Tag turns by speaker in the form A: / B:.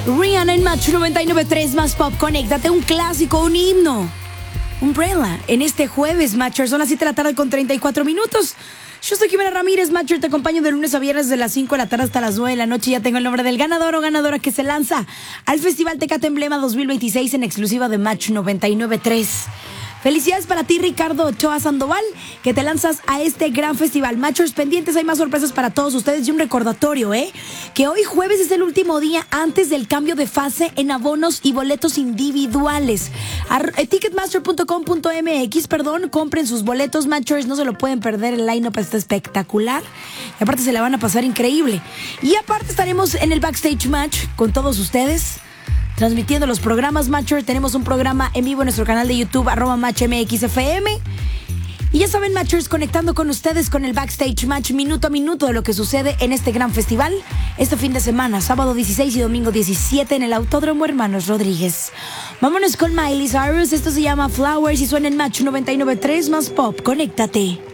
A: Rihanna en Match 99.3 más pop. Conéctate, un clásico, un himno. Umbrella, en este jueves, Matcher, son las 7 de la tarde con 34 minutos. Yo soy Jimena Ramírez, Matcher, te acompaño de lunes a viernes de las 5 de la tarde hasta las 9 de la noche. Ya tengo el nombre del ganador o ganadora que se lanza al Festival Tecate Emblema 2026 en exclusiva de Match 99.3. Felicidades para ti, Ricardo Ochoa Sandoval, que te lanzas a este gran festival. Machos pendientes, hay más sorpresas para todos ustedes y un recordatorio, que hoy jueves es el último día antes del cambio de fase en abonos y boletos individuales. Ticketmaster.com.mx, compren sus boletos, Machos, no se lo pueden perder, el line-up está espectacular. Y aparte se la van a pasar increíble. Y aparte estaremos en el Backstage Match con todos ustedes, transmitiendo los programas Matcher. Tenemos un programa en vivo en nuestro canal de YouTube, @MatchMXFM. Y ya saben, Matchers, conectando con ustedes con el Backstage Match, minuto a minuto de lo que sucede en este gran festival este fin de semana, sábado 16 y domingo 17 en el Autódromo Hermanos Rodríguez. Vámonos con Miley Cyrus, esto se llama Flowers y suena en Match 99.3 más pop. Conéctate.